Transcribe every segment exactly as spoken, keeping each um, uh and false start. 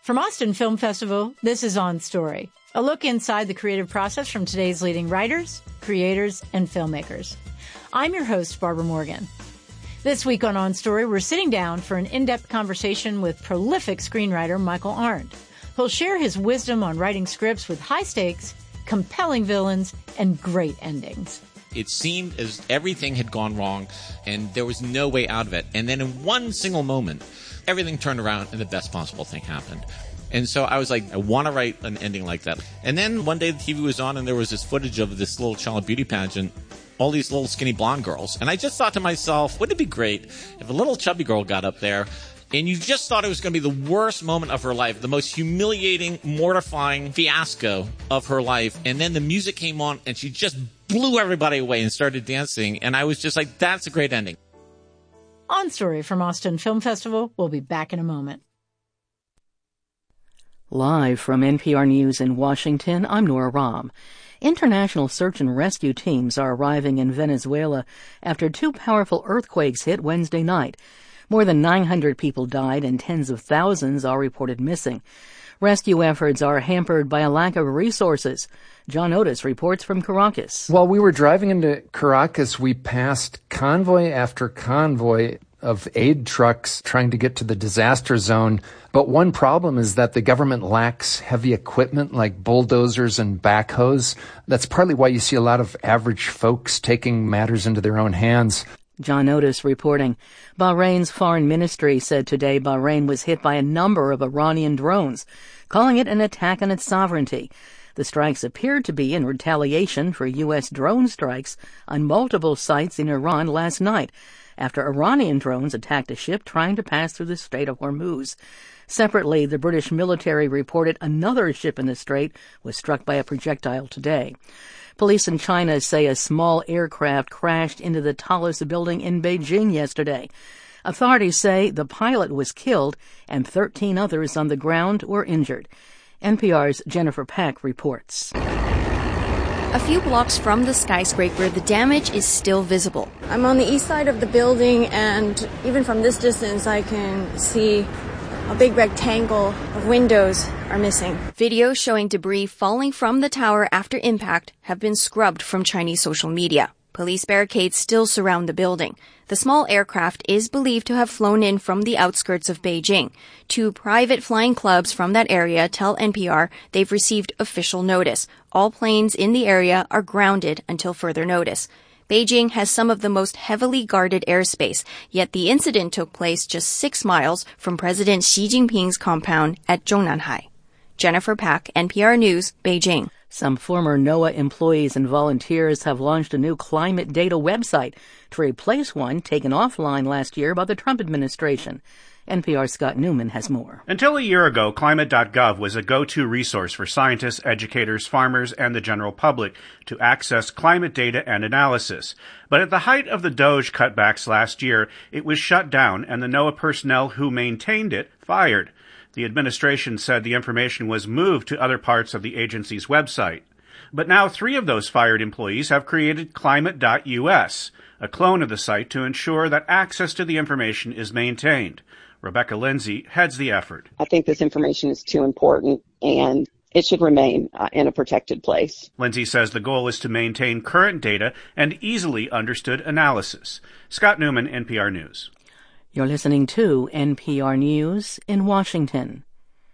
From Austin Film Festival, this is On Story, a look inside the creative process from today's leading writers, creators, and filmmakers. I'm your host, Barbara Morgan. This week on On Story, we're sitting down for an in-depth conversation with prolific screenwriter Michael Arndt, who'll share his wisdom on writing scripts with high stakes, compelling villains, and great endings. It seemed as everything had gone wrong, and there was no way out of it. And then in one single moment, everything turned around and the best possible thing happened. And so I was like, I want to write an ending like that. And then one day the T V was on and there was this footage of this little child beauty pageant, all these little skinny blonde girls. And I just thought to myself, wouldn't it be great if a little chubby girl got up there and you just thought it was going to be the worst moment of her life, the most humiliating, mortifying fiasco of her life. And then the music came on and she just blew everybody away and started dancing. And I was just like, that's a great ending. On Story from Austin Film Festival. We'll be back in a moment. Live from N P R News in Washington, I'm Nora Rahm. International search and rescue teams are arriving in Venezuela after two powerful earthquakes hit Wednesday night. More than nine hundred people died and tens of thousands are reported missing. Rescue efforts are hampered by a lack of resources. John Otis reports from Caracas. While we were driving into Caracas, we passed convoy after convoy of aid trucks trying to get to the disaster zone. But one problem is that the government lacks heavy equipment like bulldozers and backhoes. That's partly why you see a lot of average folks taking matters into their own hands. John Otis reporting. Bahrain's foreign ministry said today Bahrain was hit by a number of Iranian drones, calling it an attack on its sovereignty. The strikes appeared to be in retaliation for U S drone strikes on multiple sites in Iran last night, after Iranian drones attacked a ship trying to pass through the Strait of Hormuz. Separately, the British military reported another ship in the strait was struck by a projectile today. Police in China say a small aircraft crashed into the tallest building in Beijing yesterday. Authorities say the pilot was killed and thirteen others on the ground were injured. N P R's Jennifer Peck reports. A few blocks from the skyscraper, the damage is still visible. I'm on the east side of the building, and even from this distance, I can see a big rectangle of windows are missing. Videos showing debris falling from the tower after impact have been scrubbed from Chinese social media. Police barricades still surround the building. The small aircraft is believed to have flown in from the outskirts of Beijing. Two private flying clubs from that area tell N P R they've received official notice. All planes in the area are grounded until further notice. Beijing has some of the most heavily guarded airspace, yet the incident took place just six miles from President Xi Jinping's compound at Zhongnanhai. Jennifer Pack, N P R News, Beijing. Some former NOAA employees and volunteers have launched a new climate data website to replace one taken offline last year by the Trump administration. N P R's Scott Newman has more. Until a year ago, climate dot gov was a go-to resource for scientists, educators, farmers, and the general public to access climate data and analysis. But at the height of the DOGE cutbacks last year, it was shut down and the NOAA personnel who maintained it fired. The administration said the information was moved to other parts of the agency's website. But now three of those fired employees have created climate dot U S, a clone of the site to ensure that access to the information is maintained. Rebecca Lindsay heads the effort. I think this information is too important and it should remain uh, in a protected place. Lindsay says the goal is to maintain current data and easily understood analysis. Scott Newman, N P R News. You're listening to N P R News in Washington.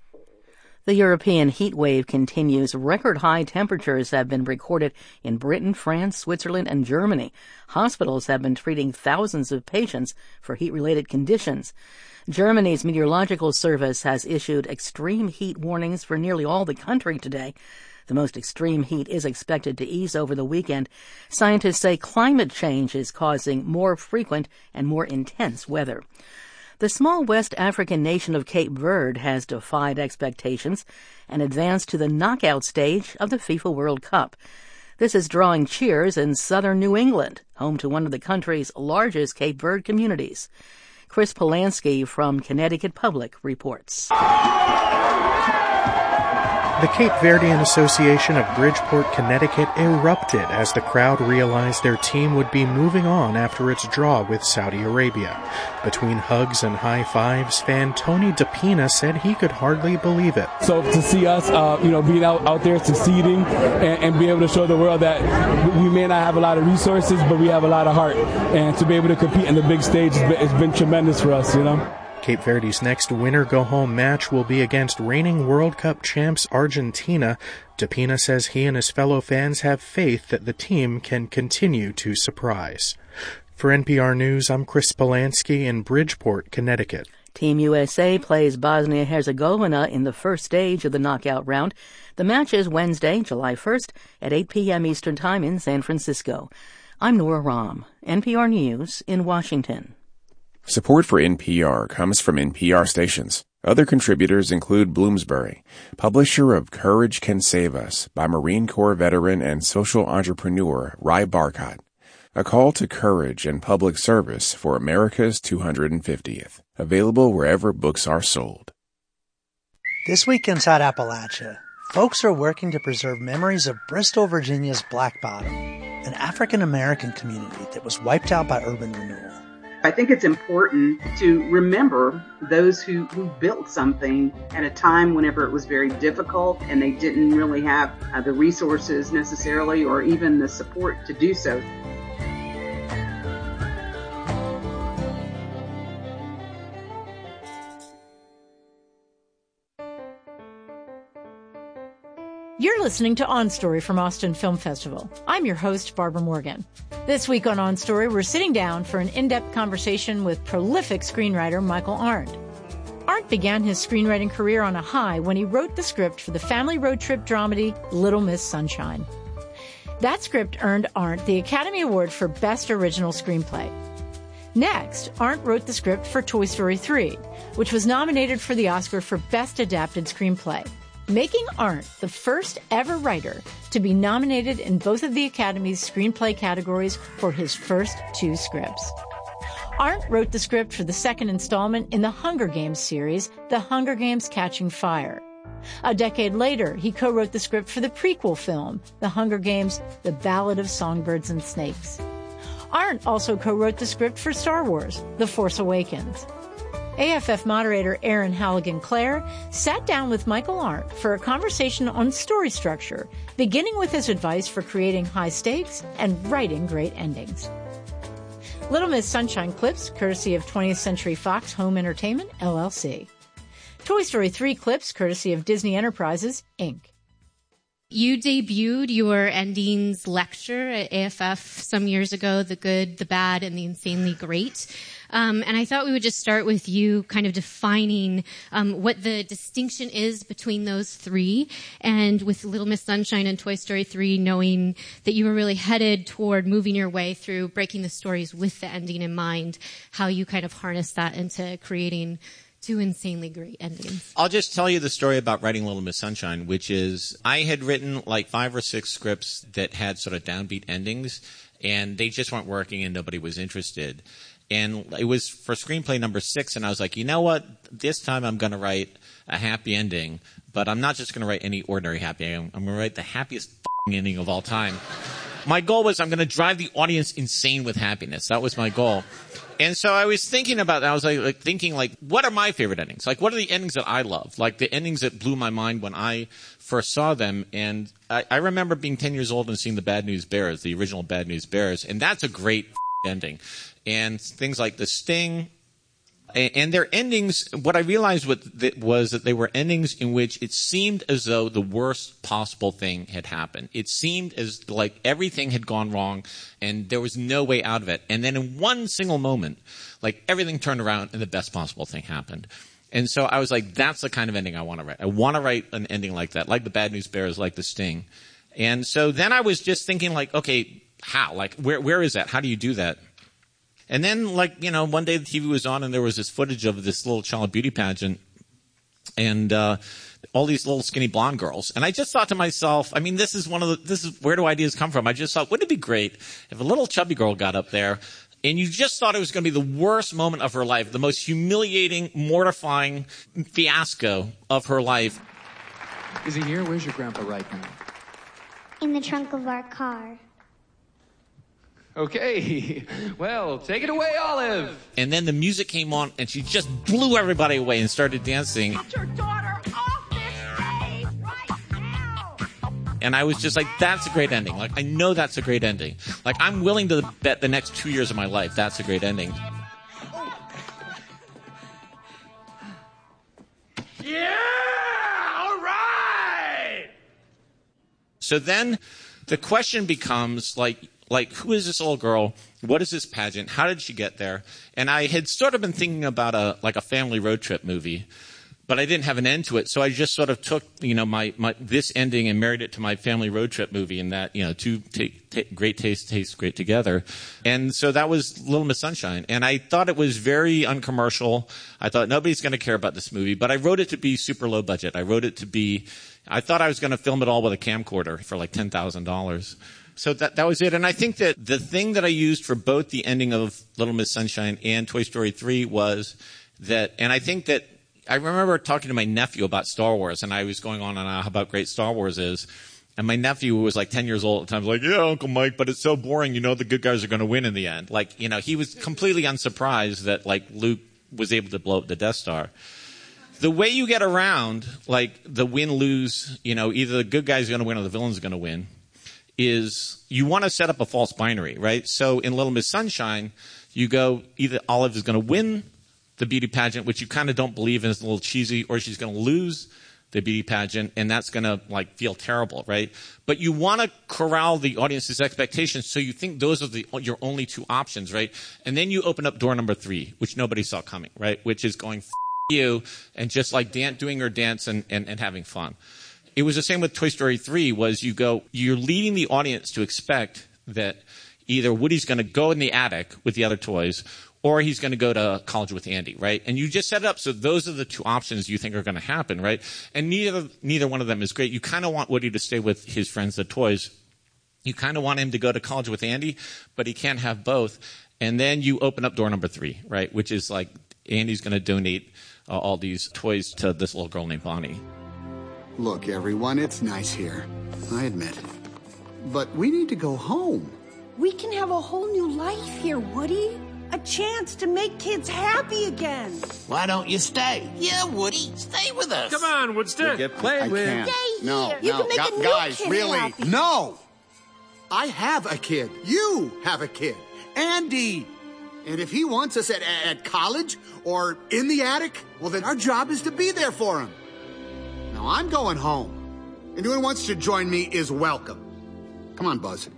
The European heat wave continues. Record high temperatures have been recorded in Britain, France, Switzerland, and Germany. Hospitals have been treating thousands of patients for heat-related conditions. Germany's meteorological service has issued extreme heat warnings for nearly all the country today. The most extreme heat is expected to ease over the weekend. Scientists say climate change is causing more frequent and more intense weather. The small West African nation of Cape Verde has defied expectations and advanced to the knockout stage of the FIFA World Cup. This is drawing cheers in southern New England, home to one of the country's largest Cape Verde communities. Chris Polanski from Connecticut Public reports. The Cape Verdean Association of Bridgeport, Connecticut erupted as the crowd realized their team would be moving on after its draw with Saudi Arabia. Between hugs and high fives, fan Tony DePina said he could hardly believe it. So to see us, uh, you know, being out, out there succeeding and, and be able to show the world that we may not have a lot of resources, but we have a lot of heart. And to be able to compete in the big stage has been, has been tremendous for us, you know. Cape Verde's next winner-go-home match will be against reigning World Cup champs Argentina. DePina says he and his fellow fans have faith that the team can continue to surprise. For N P R News, I'm Chris Polanski in Bridgeport, Connecticut. Team U S A plays Bosnia-Herzegovina in the first stage of the knockout round. The match is Wednesday, July first at eight p.m. Eastern Time in San Francisco. I'm Nora Rahm, N P R News in Washington. Support for N P R comes from N P R stations. Other contributors include Bloomsbury, publisher of Courage Can Save Us by Marine Corps veteran and social entrepreneur Rai Barkat. A call to courage and public service for America's two hundred fiftieth. Available wherever books are sold. This week inside Appalachia, folks are working to preserve memories of Bristol, Virginia's Black Bottom, an African-American community that was wiped out by urban renewal. I think it's important to remember those who, who built something at a time whenever it was very difficult and they didn't really have uh, the resources necessarily or even the support to do so. You're listening to On Story from Austin Film Festival. I'm your host, Barbara Morgan. This week on On Story, we're sitting down for an in-depth conversation with prolific screenwriter Michael Arndt. Arndt began his screenwriting career on a high when he wrote the script for the family road trip dramedy Little Miss Sunshine. That script earned Arndt the Academy Award for Best Original Screenplay. Next, Arndt wrote the script for Toy Story three, which was nominated for the Oscar for Best Adapted Screenplay, making Arndt the first ever writer to be nominated in both of the Academy's screenplay categories for his first two scripts. Arndt wrote the script for the second installment in the Hunger Games series, The Hunger Games: Catching Fire. A decade later, he co-wrote the script for the prequel film, The Hunger Games: The Ballad of Songbirds and Snakes. Arndt also co-wrote the script for Star Wars: The Force Awakens. A F F moderator Aaron Halligan-Clare sat down with Michael Arndt for a conversation on story structure, beginning with his advice for creating high stakes and writing great endings. Little Miss Sunshine clips, courtesy of twentieth Century Fox Home Entertainment, L L C. Toy Story three clips, courtesy of Disney Enterprises, Incorporated. You debuted your endings lecture at A F F some years ago, The Good, the Bad, and the Insanely Great. Um, and I thought we would just start with you kind of defining um, what the distinction is between those three. And with Little Miss Sunshine and Toy Story three, knowing that you were really headed toward moving your way through breaking the stories with the ending in mind, how you kind of harnessed that into creating two insanely great endings. I'll just tell you the story about writing Little Miss Sunshine, which is I had written like five or six scripts that had sort of downbeat endings, and they just weren't working and nobody was interested. And it was for screenplay number six, and I was like, you know what? This time I'm going to write a happy ending, but I'm not just going to write any ordinary happy ending. I'm going to write the happiest f***ing ending of all time. My goal was I'm going to drive the audience insane with happiness. That was my goal. And so I was thinking about that. I was like, like thinking, like, what are my favorite endings? Like, what are the endings that I love? Like, the endings that blew my mind when I first saw them. And I, I remember being ten years old and seeing the Bad News Bears, the original Bad News Bears. And that's a great ending. And things like The Sting. And their endings, what I realized was that they were endings in which it seemed as though the worst possible thing had happened. It seemed as like everything had gone wrong and there was no way out of it. And then in one single moment, like everything turned around and the best possible thing happened. And so I was like, that's the kind of ending I want to write. I want to write an ending like that, like the Bad News Bears, like The Sting. And so then I was just thinking like, okay, how? Like, where where is that? How do you do that? And then, like, you know, one day the T V was on and there was this footage of this little child beauty pageant and uh, all these little skinny blonde girls. And I just thought to myself, I mean, this is one of the, this is, where do ideas come from? I just thought, wouldn't it be great if a little chubby girl got up there and you just thought it was going to be the worst moment of her life, the most humiliating, mortifying fiasco of her life. Is he here? Where's your grandpa right now? In the trunk of our car. Okay. Well, take it away, Olive. And then the music came on, and she just blew everybody away and started dancing. Get your daughter off this stage right now! And I was just like, that's a great ending. Like, I know that's a great ending. Like, I'm willing to bet the next two years of my life that's a great ending. Yeah! All right! So then the question becomes, like, like, who is this little girl? What is this pageant? How did she get there? And I had sort of been thinking about a like a family road trip movie, but I didn't have an end to it. So I just sort of took, you know, my, my this ending and married it to my family road trip movie, and that, you know, two t- t- great tastes taste great together. And so that was Little Miss Sunshine. And I thought it was very uncommercial. I thought nobody's going to care about this movie, but I wrote it to be super low budget. I wrote it to be, I thought I was going to film it all with a camcorder for like ten thousand dollars. So that that was it. And I think that the thing that I used for both the ending of Little Miss Sunshine and Toy Story three was that, and I think that, I remember talking to my nephew about Star Wars, and I was going on and on how about great Star Wars is. And my nephew, who was like ten years old at the time, was like, yeah, Uncle Mike, but it's so boring. You know the good guys are going to win in the end. Like, you know, he was completely unsurprised that, like, Luke was able to blow up the Death Star. The way you get around, like, the win-lose, you know, either the good guy's going to win or the villain's going to win, is you want to set up a false binary, right? So in Little Miss Sunshine, you go either Olive is going to win the beauty pageant, which you kind of don't believe in, is a little cheesy, or she's going to lose the beauty pageant, and that's going to like feel terrible, right? But you want to corral the audience's expectations, so you think those are the your only two options, right? And then you open up door number three, which nobody saw coming, right? Which is going F- you and just like dan- doing her dance and, and, and having fun. It was the same with Toy Story three, was you go, you're leading the audience to expect that either Woody's going to go in the attic with the other toys, or he's going to go to college with Andy, right? And you just set it up so those are the two options you think are going to happen, right? And neither neither one of them is great. You kind of want Woody to stay with his friends, the toys. You kind of want him to go to college with Andy, but he can't have both. And then you open up door number three, right? Which is like Andy's going to donate uh, all these toys to this little girl named Bonnie. Look, everyone, it's nice here. I admit. But we need to go home. We can have a whole new life here, Woody. A chance to make kids happy again. Why don't you stay? Yeah, Woody, stay with us. Come on, Woodster. Get played I with. Can't. Stay no, here. You no, can make gu- a new guys, kid really? happy. No. I have a kid. You have a kid. Andy. And if he wants us at, at college or in the attic, well, then our job is to be there for him. Now, I'm going home. Anyone who wants to join me is welcome. Come on, Buzz.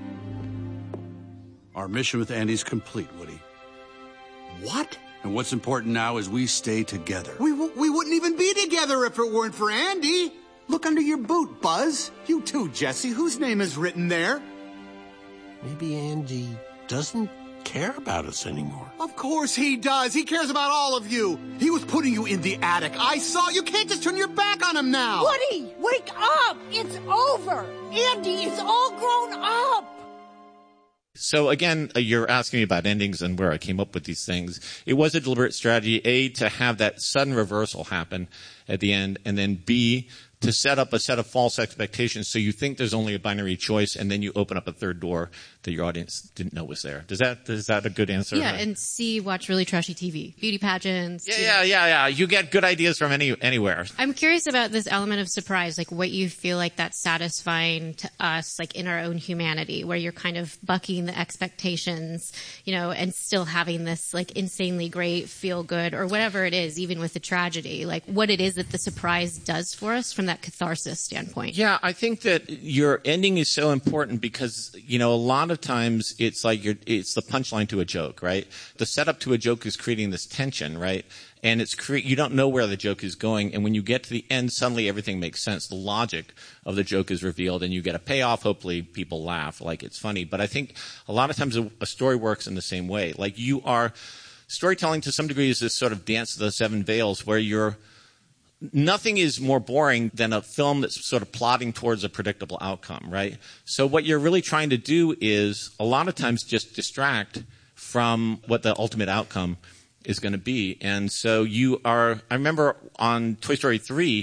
Our mission with Andy's complete, Woody. What? And what's important now is we stay together. We, w- we wouldn't even be together if it weren't for Andy. Look under your boot, Buzz. You too, Jesse. Whose name is written there? Maybe Andy doesn't care about us anymore. Of course he does. He cares about all of you. He was putting you in the attic. I saw. You can't just turn your back on him now. Woody, wake up. It's over. Andy is all grown up. So again, uh, you're asking me about endings and where I came up with these things. It was a deliberate strategy, A, to have that sudden reversal happen at the end, and then B, to set up a set of false expectations so you think there's only a binary choice, and then you open up a third door that your audience didn't know was there. Does that is that a good answer? Yeah, and C, watch really trashy T V. Beauty pageants. Yeah, yeah, yeah, yeah. You get good ideas from any anywhere. I'm curious about this element of surprise, like what you feel like that's satisfying to us, like in our own humanity, where you're kind of bucking the expectations, you know, and still having this like insanely great feel good or whatever it is, even with the tragedy, like what it is that the surprise does for us from that catharsis standpoint. Yeah, I think that your ending is so important because, you know, a lot of times it's like you're, it's the punchline to a joke, right? The setup to a joke is creating this tension, right? And it's cre- you don't know where the joke is going, and when you get to the end, suddenly everything makes sense. The logic of the joke is revealed, and you get a payoff. Hopefully, people laugh, like it's funny. But I think a lot of times a, a story works in the same way. Like you are storytelling to some degree is this sort of dance of the seven veils, where you're nothing is more boring than a film that's sort of plodding towards a predictable outcome, right? So what you're really trying to do is a lot of times just distract from what the ultimate outcome is going to be. And so you are, I remember on Toy Story three,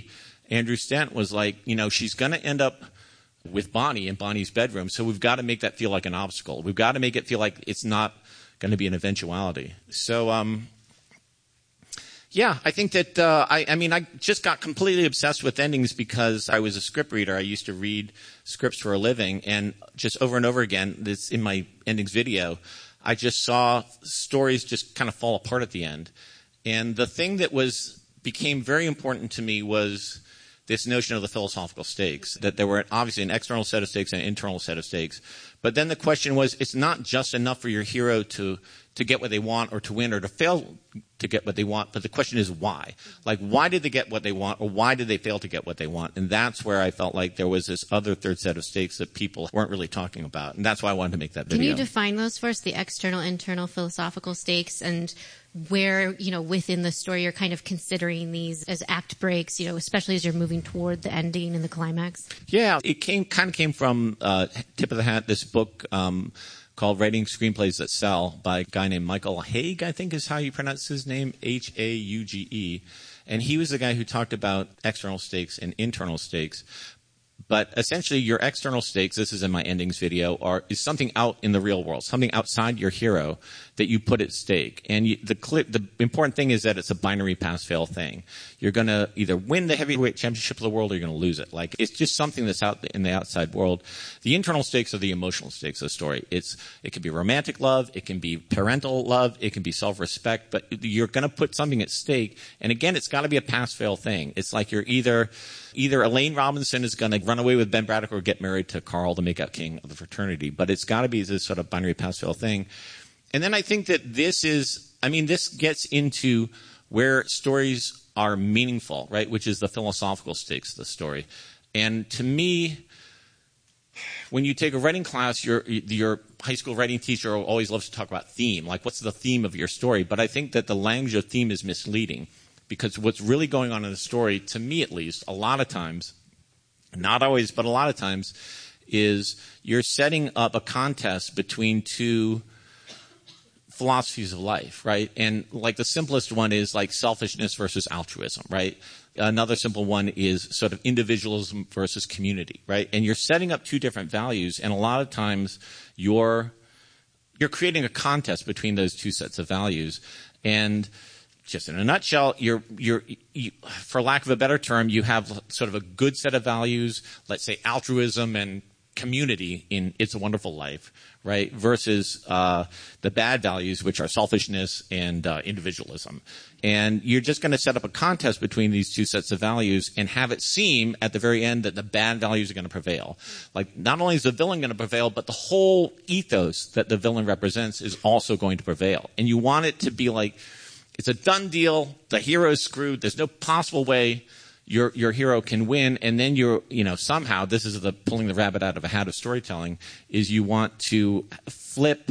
Andrew Stent was like, you know, she's going to end up with Bonnie in Bonnie's bedroom, so we've got to make that feel like an obstacle. We've got to make it feel like it's not going to be an eventuality. So, um, yeah, I think that, uh, I, I mean, I just got completely obsessed with endings because I was a script reader. I used to read scripts for a living, and just over and over again, this in my endings video, I just saw stories just kind of fall apart at the end. And the thing that was became very important to me was this notion of the philosophical stakes, that there were obviously an external set of stakes and an internal set of stakes. But then the question was, it's not just enough for your hero to, to get what they want or to win or to fail to get what they want, but the question is why? Like, why did they get what they want, or why did they fail to get what they want? And that's where I felt like there was this other third set of stakes that people weren't really talking about. And that's why I wanted to make that video. Can you define those for us, the external, internal philosophical stakes, and where, you know, within the story you're kind of considering these as act breaks, you know, especially as you're moving toward the ending and the climax? Yeah, it came kind of came from uh, Tip of the Hat, this book um, called Writing Screenplays That Sell by a guy named Michael Hague, I think is how you pronounce his name, H A U G E. And he was the guy who talked about external stakes and internal stakes. But essentially, your external stakes, this is in my endings video, are is something out in the real world, something outside your hero that you put at stake. And you, the cl- the important thing is that it's a binary pass-fail thing. You're going to either win the heavyweight championship of the world or you're going to lose it. Like, it's just something that's out in the outside world. The internal stakes are the emotional stakes of the story. It's it can be romantic love, it can be parental love, it can be self-respect, but you're going to put something at stake. And again, it's got to be a pass-fail thing. It's like you're either either Elaine Robinson is going to run away with Ben Braddock or get married to Carl, the make-out king of the fraternity. But it's got to be this sort of binary pass-fail thing. And then I think that this is, I mean, this gets into where stories are meaningful, right, which is the philosophical stakes of the story. And to me, when you take a writing class, your your high school writing teacher always loves to talk about theme, like what's the theme of your story. But I think that the language of theme is misleading. Because what's really going on in the story, to me at least, a lot of times, not always, but a lot of times, is you're setting up a contest between two philosophies of life, right? And like the simplest one is like selfishness versus altruism, right? Another simple one is sort of individualism versus community, right? And you're setting up two different values, and a lot of times you're you're creating a contest between those two sets of values. And just in a nutshell, you're, you're, you, for lack of a better term, you have sort of a good set of values, let's say altruism and community in It's a Wonderful Life, right, versus uh, the bad values, which are selfishness and uh, individualism. And you're just going to set up a contest between these two sets of values and have it seem at the very end that the bad values are going to prevail. Like, not only is the villain going to prevail, but the whole ethos that the villain represents is also going to prevail. And you want it to be like, it's a done deal. The hero's screwed. There's no possible way your your hero can win. And then you're, you know, somehow, this is the pulling the rabbit out of a hat of storytelling, is you want to flip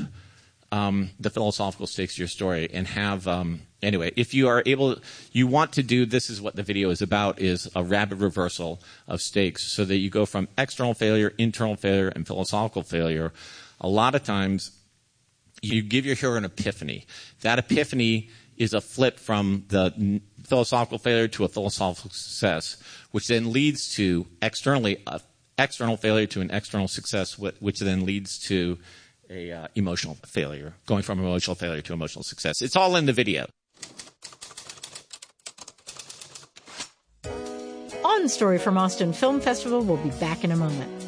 um, the philosophical stakes of your story and have, um, anyway, if you are able, you want to do, this is what the video is about, is a rapid reversal of stakes so that you go from external failure, internal failure, and philosophical failure. A lot of times, you give your hero an epiphany. That epiphany is a flip from the philosophical failure to a philosophical success, which then leads to externally uh, external failure to an external success, which then leads to a uh, emotional failure, going from emotional failure to emotional success. It's all in the video. On Story from Austin Film Festival, we'll be back in a moment.